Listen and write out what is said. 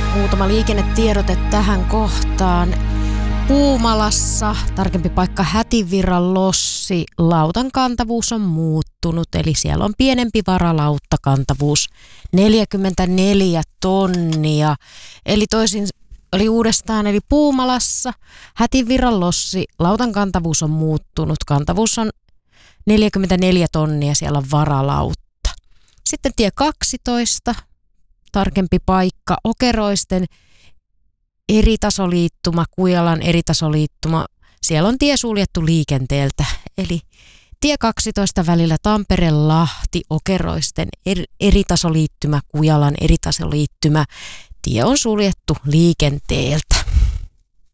Muutama liikennetiedote tähän kohtaan. Puumalassa, tarkempi paikka Hätinvirran Lossi, lautan kantavuus on muuttunut, eli siellä on pienempi varalauttakantavuus, 44 tonnia. Eli uudestaan, eli Puumalassa, Hätinvirran Lossi, lautan kantavuus on muuttunut, kantavuus on 44 tonnia, siellä on varalautta. Sitten tie 12, tarkempi paikka Okeroisten eritasoliittuma, Kujalan eritasoliittuma. Siellä on tie suljettu liikenteeltä, eli tie 12 välillä Tampere-Lahti, Okeroisten eritasoliittymä, Kujalan eritasoliittymä. Tie on suljettu liikenteeltä.